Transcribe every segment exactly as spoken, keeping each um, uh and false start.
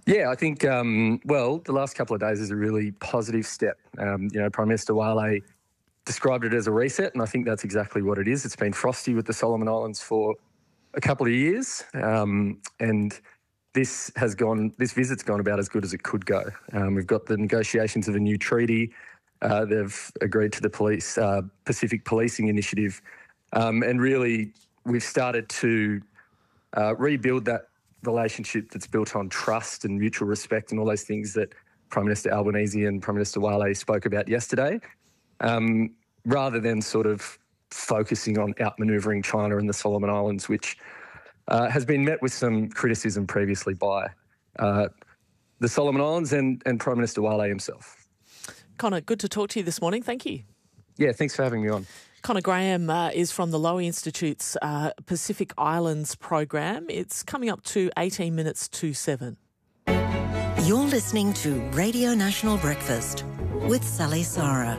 Yeah, I think, um, well, the last couple of days is a really positive step. Um, you know, Prime Minister Wale described it as a reset, and I think that's exactly what it is. It's been frosty with the Solomon Islands for a couple of years, um, and this has gone. This visit's gone about as good as it could go. Um, we've got the negotiations of a new treaty. Uh, they've agreed to the police uh, Pacific Policing Initiative, um, and really we've started to uh, rebuild that relationship that's built on trust and mutual respect and all those things that Prime Minister Albanese and Prime Minister Wale spoke about yesterday, um, rather than sort of focusing on outmanoeuvring China and the Solomon Islands, which uh, has been met with some criticism previously by uh, the Solomon Islands and, and Prime Minister Wale himself. Connor, good to talk to you this morning. Thank you. Yeah, thanks for having me on. Connor Graham uh, is from the Lowy Institute's uh, Pacific Islands program. It's coming up to eighteen minutes to seven. You're listening to Radio National Breakfast with Sally Sarah.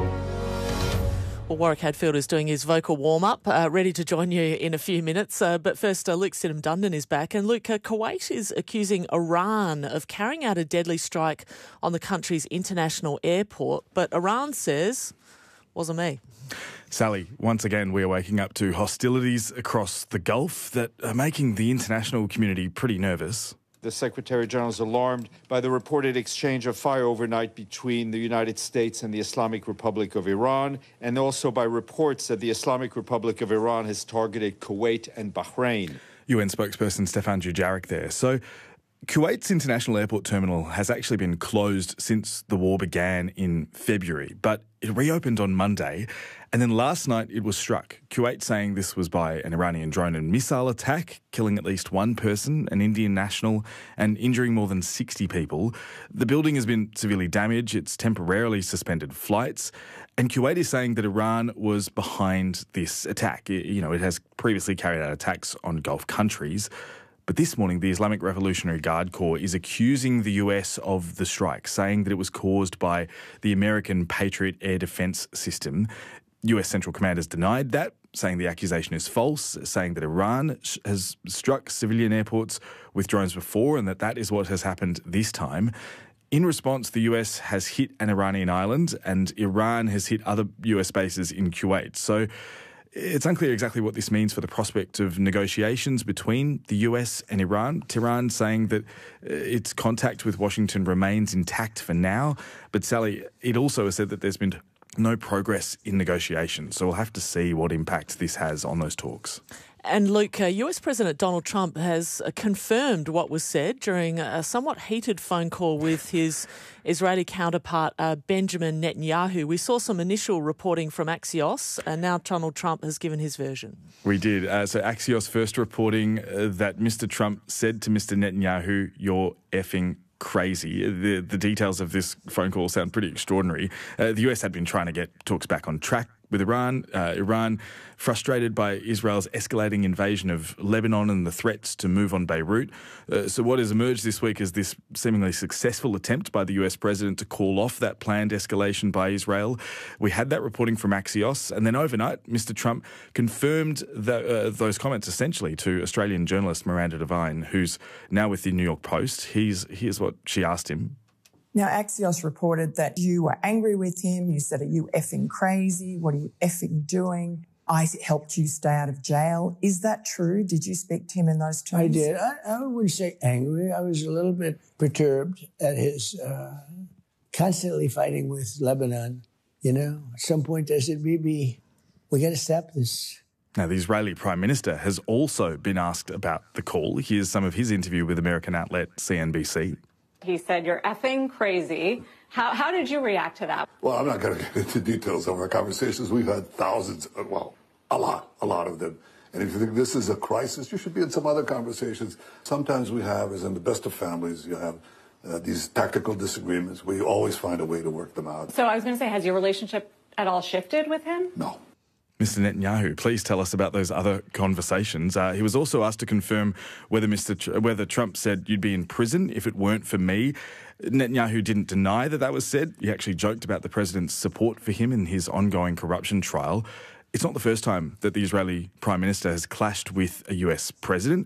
Well, Warwick Hadfield is doing his vocal warm-up, uh, ready to join you in a few minutes. Uh, but first, uh, Luke Sidham-Dundon is back. And Luke, uh, Kuwait is accusing Iran of carrying out a deadly strike on the country's international airport. But Iran says, wasn't me. Sally, once again, we are waking up to hostilities across the Gulf that are making the international community pretty nervous. The Secretary-General is alarmed by the reported exchange of fire overnight between the United States and the Islamic Republic of Iran, and also by reports that the Islamic Republic of Iran has targeted Kuwait and Bahrain. U N spokesperson Stefan Dujarric there. So, Kuwait's international airport terminal has actually been closed since the war began in February, but it reopened on Monday, and then last night it was struck. Kuwait saying this was by an Iranian drone and missile attack, killing at least one person, an Indian national, and injuring more than sixty people. The building has been severely damaged. It's temporarily suspended flights, and Kuwait is saying that Iran was behind this attack. You know, it has previously carried out attacks on Gulf countries. But this morning, the Islamic Revolutionary Guard Corps is accusing the U S of the strike, saying that it was caused by the American Patriot air defense system. U S Central Command has denied that, saying the accusation is false, saying that Iran has struck civilian airports with drones before and that that is what has happened this time. In response, the U S has hit an Iranian island and Iran has hit other U S bases in Kuwait. So it's unclear exactly what this means for the prospect of negotiations between the U S and Iran. Tehran saying that its contact with Washington remains intact for now. But Sally, it also has said that there's been no progress in negotiations. So we'll have to see what impact this has on those talks. And Luke, uh, U S President Donald Trump has uh, confirmed what was said during a somewhat heated phone call with his Israeli counterpart, uh, Benjamin Netanyahu. We saw some initial reporting from Axios, and now Donald Trump has given his version. We did. Uh, so Axios first reporting uh, that Mister Trump said to Mister Netanyahu, "You're effing crazy." The, the details of this phone call sound pretty extraordinary. Uh, the U S had been trying to get talks back on track with Iran. Uh, Iran, frustrated by Israel's escalating invasion of Lebanon and the threats to move on Beirut. Uh, so what has emerged this week is this seemingly successful attempt by the U S president to call off that planned escalation by Israel. We had that reporting from Axios, and then overnight, Mister Trump confirmed that, uh, those comments essentially to Australian journalist Miranda Devine, who's now with the New York Post. He's, here's what she asked him. Now, Axios reported that you were angry with him. You said, "Are you effing crazy? What are you effing doing? I helped you stay out of jail." Is that true? Did you speak to him in those terms? I did. I, I wouldn't say angry. I was a little bit perturbed at his uh, constantly fighting with Lebanon. You know, at some point I said, maybe we got to stop this. Now, the Israeli Prime Minister has also been asked about the call. Here's some of his interview with American outlet C N B C. He said, "You're effing crazy." How, how did you react to that? Well, I'm not going to get into details of our conversations. We've had thousands, well, a lot, a lot of them. And if you think this is a crisis, you should be in some other conversations. Sometimes we have, as in the best of families, you have uh, these tactical disagreements. We always find a way to work them out. So I was going to say, has your relationship at all shifted with him? No. Mister Netanyahu, please tell us about those other conversations. Uh, he was also asked to confirm whether Mister Tr- whether Trump said you'd be in prison if it weren't for me. Netanyahu didn't deny that that was said. He actually joked about the president's support for him in his ongoing corruption trial. It's not the first time that the Israeli Prime Minister has clashed with a U S president.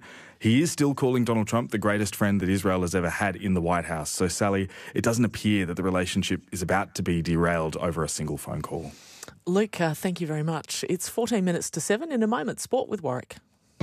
He is still calling Donald Trump the greatest friend that Israel has ever had in the White House. So, Sally, it doesn't appear that the relationship is about to be derailed over a single phone call. Luke, uh, thank you very much. It's fourteen minutes to seven. In a moment, sport with Warwick.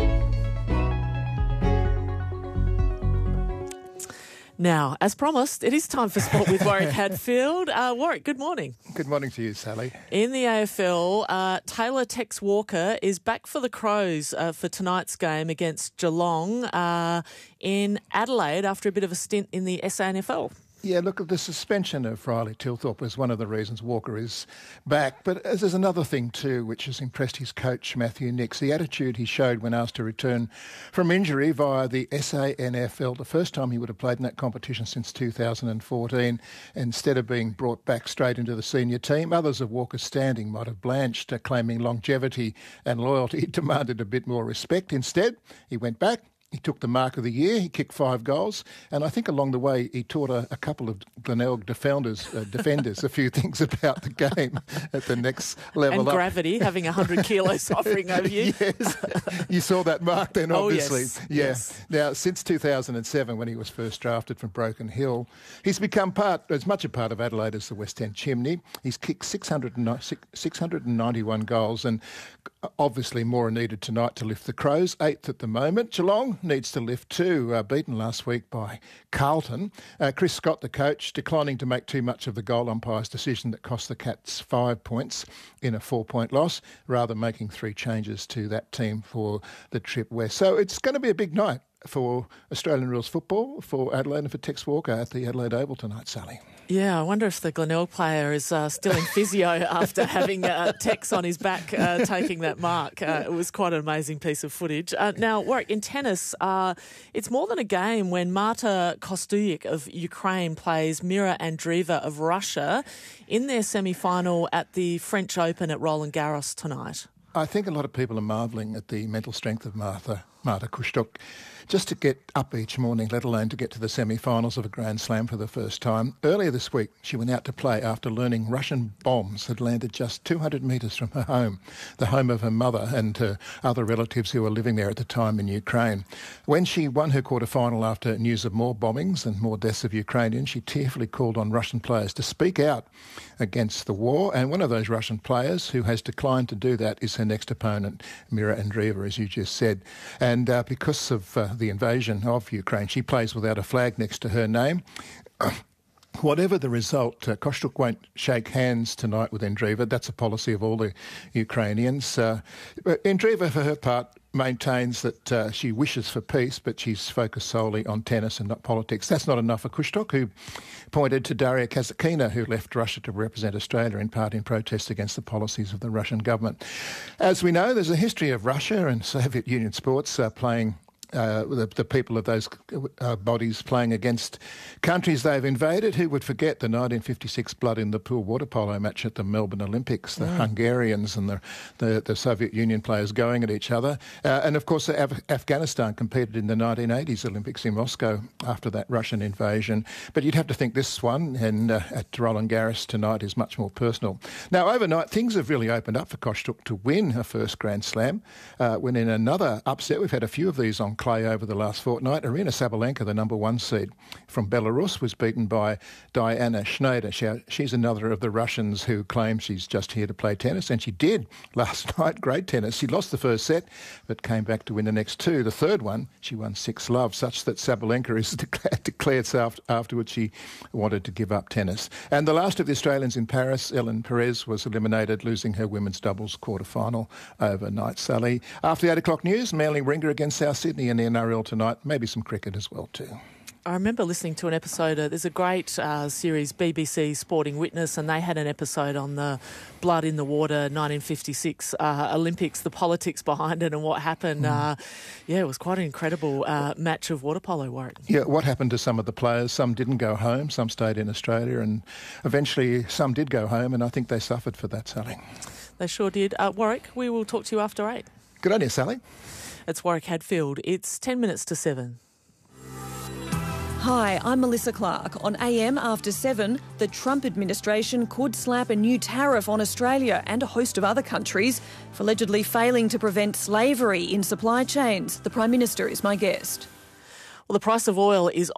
Now, as promised, it is time for Sport with Warwick Hadfield. Uh, Warwick, good morning. Good morning to you, Sally. In the A F L, uh, Taylor Tex Walker is back for the Crows uh, for tonight's game against Geelong uh, in Adelaide after a bit of a stint in the S A N F L. Yeah, look, the suspension of Riley Tilthorpe was one of the reasons Walker is back. But there's another thing too, which has impressed his coach, Matthew Nicks. The attitude he showed when asked to return from injury via the S A N F L, the first time he would have played in that competition since two thousand fourteen, instead of being brought back straight into the senior team. Others of Walker's standing might have blanched, uh, claiming longevity and loyalty. He demanded a bit more respect. Instead, he went back. He took the mark of the year, he kicked five goals, and I think along the way he taught a, a couple of Glenelg defenders, uh, defenders a few things about the game at the next level and up. Gravity, having one hundred kilos hovering over you. Yes, you saw that mark then, obviously. Oh, yes. Yeah. Yes. Now, since two thousand seven, when he was first drafted from Broken Hill, he's become part, as much a part of Adelaide as the West End Chimney. He's kicked six hundred ninety-one goals, and obviously more are needed tonight to lift the Crows, eighth at the moment. Geelong needs to lift too, uh, beaten last week by Carlton. Uh, Chris Scott, the coach, declining to make too much of the goal umpire's decision that cost the Cats five points in a four-point loss, rather making three changes to that team for the trip west. So it's going to be a big night for Australian rules football, for Adelaide and for Tex Walker at the Adelaide Oval tonight, Sally. Yeah, I wonder if the Glenelg player is uh, still in physio after having uh, Tex on his back uh, taking that mark. Uh, it was quite an amazing piece of footage. Uh, now, Warwick, in tennis, uh, it's more than a game when Marta Kostyuk of Ukraine plays Mira Andreeva of Russia in their semi-final at the French Open at Roland Garros tonight. I think a lot of people are marvelling at the mental strength of Martha, Marta Kostyuk. Just to get up each morning, let alone to get to the semi-finals of a Grand Slam for the first time. Earlier this week, she went out to play after learning Russian bombs had landed just two hundred metres from her home, the home of her mother and her other relatives who were living there at the time in Ukraine. When she won her quarter-final after news of more bombings and more deaths of Ukrainians, she tearfully called on Russian players to speak out against the war. And one of those Russian players who has declined to do that is her next opponent, Mira Andreeva, as you just said. And uh, because of uh, the invasion of Ukraine, she plays without a flag next to her name. Whatever the result, uh, Kostyuk won't shake hands tonight with Andreeva. That's a policy of all the Ukrainians. Uh, Andreeva, for her part, maintains that uh, she wishes for peace, but she's focused solely on tennis and not politics. That's not enough for Kostyuk, who pointed to Daria Kasatkina, who left Russia to represent Australia, in part in protest against the policies of the Russian government. As we know, there's a history of Russia and Soviet Union sports uh, playing Uh, the, the people of those uh, bodies playing against countries they've invaded. Who would forget the nineteen fifty-six blood in the pool water polo match at the Melbourne Olympics, the mm. Hungarians and the, the, the Soviet Union players going at each other. Uh, and of course, Af- Afghanistan competed in the nineteen eighties Olympics in Moscow after that Russian invasion. But you'd have to think this one and uh, at Roland Garros tonight is much more personal. Now, overnight, things have really opened up for Kostyuk to win her first Grand Slam. Uh, when in another upset, we've had a few of these on clay over the last fortnight. Aryna Sabalenka, the number one seed from Belarus, was beaten by Diana Schneider. She, she's another of the Russians who claim she's just here to play tennis, and she did last night. Great tennis. She lost the first set, but came back to win the next two. The third one, she won six love, such that Sabalenka is declared, declared afterwards she wanted to give up tennis. And the last of the Australians in Paris, Ellen Perez, was eliminated, losing her women's doubles quarter-final overnight. Sally, after the eight o'clock news, Manly Warringah against South Sydney in the N R L tonight. Maybe some cricket as well too. I remember listening to an episode, uh, there's a great uh, series, B B C Sporting Witness, and they had an episode on the blood in the water nineteen fifty-six uh, Olympics, the politics behind it and what happened. Mm. Uh, yeah, it was quite an incredible uh, match of water polo, Warwick. Yeah, what happened to some of the players? Some didn't go home, some stayed in Australia, and eventually some did go home, and I think they suffered for that, Sally. They sure did. Uh, Warwick, we will talk to you after eight. Good on you, Sally. It's Warwick Hadfield. It's ten minutes to seven. Hi, I'm Melissa Clark. On A M after seven, the Trump administration could slap a new tariff on Australia and a host of other countries for allegedly failing to prevent slavery in supply chains. The Prime Minister is my guest. Well, the price of oil is